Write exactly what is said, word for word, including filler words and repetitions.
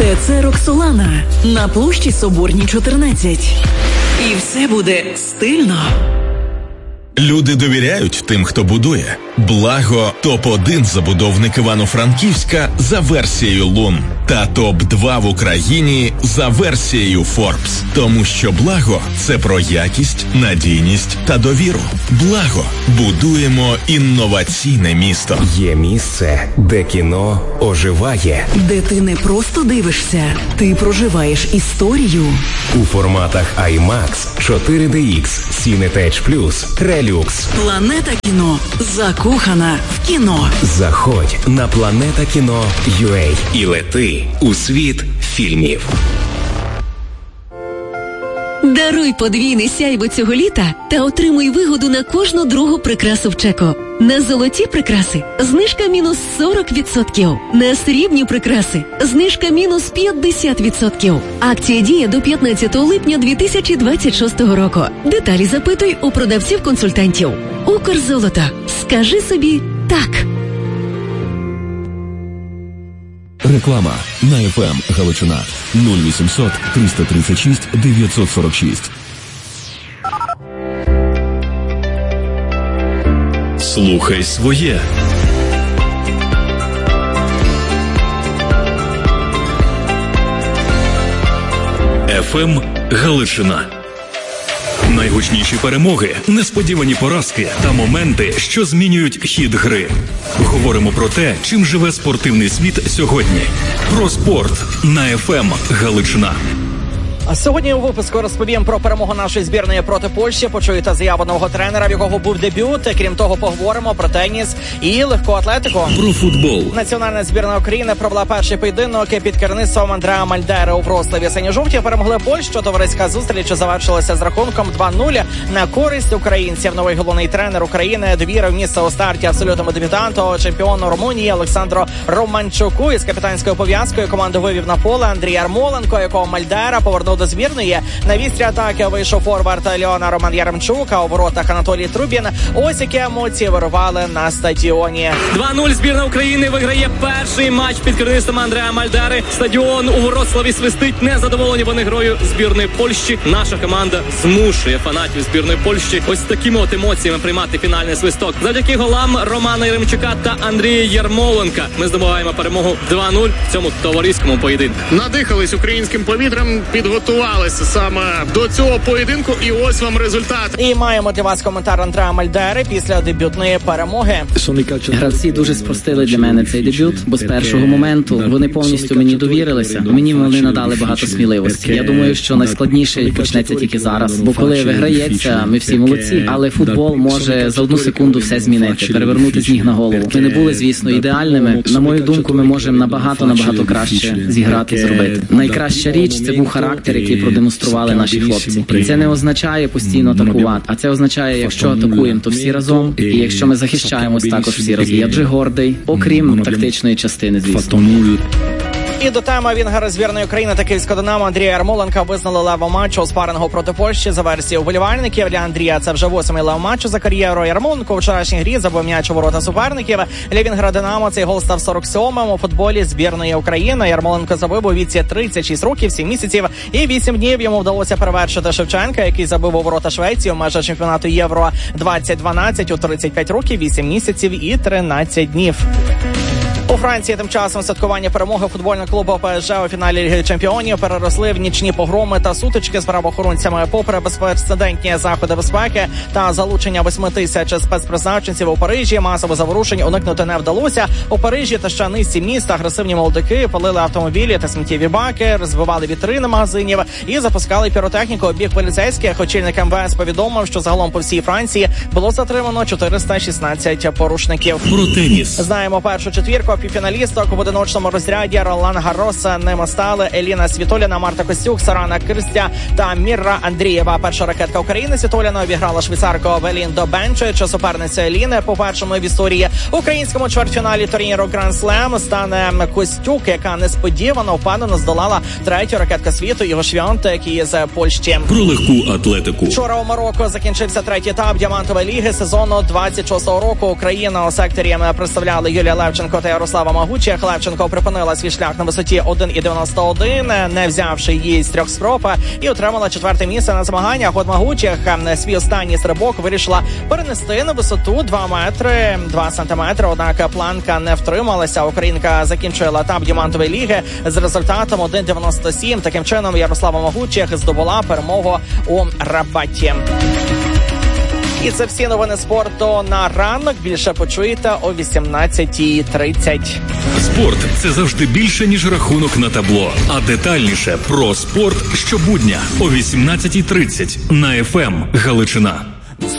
ТЦ «Роксолана» на площі Соборній, чотирнадцять. І все буде стильно. Люди довіряють тим, хто будує. Благо – топ один забудовник Івано-Франківська за версією Лун. Та топ два в Україні за версією Форбс. Тому що Благо – це про якість, надійність та довіру. Благо. Будуємо інноваційне місто. Є місце, де кіно оживає. Де ти не просто дивишся, ти проживаєш історію. У форматах IMAX, чотири ді ікс, Cinetage Plus, Relux. Планета кіно закохана в кіно. Заходь на планета кіно крапка ю а і лети у світ фільмів. Даруй подвійне сяйво цього літа та отримуй вигоду на кожну другу прикрасу в Чеко. На золоті прикраси знижка мінус сорок відсотків. На срібні прикраси знижка мінус п'ятдесят відсотків. Акція діє до п'ятнадцятого липня дві тисячі двадцять шостого року. Деталі запитуй у продавців-консультантів. Укрзолото. Скажи собі так. Реклама на еф ем Галичина нуль вісімсот триста тридцять шість дев'ятсот сорок шість. Слухай своє. еф ем Галичина. Найгучніші перемоги, несподівані поразки та моменти, що змінюють хід гри. Говоримо про те, чим живе спортивний світ сьогодні. Про спорт на еф ем Галичина. А сьогодні у випуску розповім про перемогу нашої збірної проти Польщі, почуєте заяву нового тренера, в якого був дебют. Крім того, поговоримо про теніс і легку атлетику. Про футбол. Національна збірна України провела перший поєдинок під керівництвом Андреа Мальдери у Вроцлаві. Синьо-жовті перемогли Польщу. Товариська зустріч завершилася з рахунком два нуль на користь українців. Новий головний тренер України довірив місце у старті абсолютному дебютанту, чемпіону Румунії Олександру Романчуку. Із капітанською пов'язкою команду вивів на поле Андрій Ярмоленко, якого Мальдера повернув до збірної. На вістрі атаки вийшов форвард Леона Роман Яремчук, а у воротах Анатолій Трубін. Ось які емоції вирували на стадіоні. два нуль збірна України виграє перший матч під керівництвом Андреа Мальдери. Стадіон у Вроцлаві свистить. Незадоволені вони грою збірної Польщі. Наша команда змушує фанатів збірної Польщі ось такими от емоціями приймати фінальний свисток. Завдяки голам Романа Яремчука та Андрія Ярмоленка ми здобуваємо перемогу два нуль в цьому товариському поєдинку. Надихались українським повітрям, підготувалися саме до цього поєдинку, і ось вам результат. І маємо для вас коментар Андреа Мальдери після дебютної перемоги. Гравці дуже спростили для мене цей дебют, бо з першого моменту вони повністю мені довірилися. Мені вони надали багато сміливості. Я думаю, що найскладніше почнеться тільки зараз, бо коли виграється, ми всі молодці, але футбол може за одну секунду все змінити, перевернути з ніг на голову. Ми не були, звісно, ідеальними. На мою думку, ми можемо набагато-набагато краще зіграти і зробити. Найкраща річ – це був характер, який продемонстрували наші хлопці. Це не означає постійно атакувати, а це означає, якщо атакуємо, то всі разом, і якщо ми захищаємось, також всі разом. Я дуже гордий, окрім тактичної частини, звісно. І до теми вінгера збірної України та Київського Динамо Андрія Ярмоленка визнали левом матчу у спарингу проти Польщі. За версією вболівальників, для Андрія це вже восьмий лев матчу за кар'єру. Ярмоленко у вчорашній грі забив м'яч у ворота суперників. Для вінгера Динамо цей гол став сорок сьомим у футболі збірної України. Ярмоленко забив у віці тридцять шість років, сім місяців і вісім днів. Йому вдалося перевершити Шевченка, який забив у ворота Швеції у межах чемпіонату Євро двадцять дванадцять у тридцять п'ять років, вісім місяців і тринадцять днів. У Франції тим часом святкування перемоги футбольного клубу ПСЖ у фіналі Ліги Чемпіонів переросли в нічні погроми та сутички з правоохоронцями. Попри безпрецедентні заходи безпеки та залучення восьми тисяч спецпризначенців у Парижі, масових заворушень уникнути не вдалося. У Парижі та ще низці міст агресивні молодики палили автомобілі та сміттєві баки, розбивали вітрини магазинів і запускали піротехніку у бік поліцейських. Очільник ем ве ес повідомив, що загалом по всій Франції було затримано чотириста шістнадцять порушників. Про теніс. Знаємо першу четвірку півфіналісток у одиночному розряді. Ролан Гаррос ними стали Еліна Світоліна, Марта Костюк, Сарана Кирстя та Мірра Андрієва. Перша ракетка України Світоліна обіграла швейцарку Белінду Бенчич, суперниця Еліни по першому в історії. У українському чвертьфіналі турніру Гранд Слем стане Костюк, яка несподівано впевнено здолала третю ракетку світу Іго Швіонтек із Польщі. Про легку атлетику. Вчора у Марокко закінчився третій етап діамантової ліги сезону двадцять шостого року. Україна у секторі представляли Юлія Левченко та Ярослав Ярослава Магучих. Левченко припинила свій шлях на висоті один дев'яносто один, не взявши її з трьох спроб, і отримала четверте місце на змаганнях. От Магучих свій останній стрибок вирішила перенести на висоту два метри два сантиметри, однак планка не втрималася. Українка закінчила етап Діамантової ліги з результатом один дев'яносто сім. Таким чином Ярослава Магучих здобула перемогу у Рабаті. І це всі новини спорту на ранок. Більше почуєте о вісімнадцятій тридцять. Спорт – це завжди більше, ніж рахунок на табло. А детальніше про спорт щобудня о вісімнадцятій тридцять на еф ем Галичина.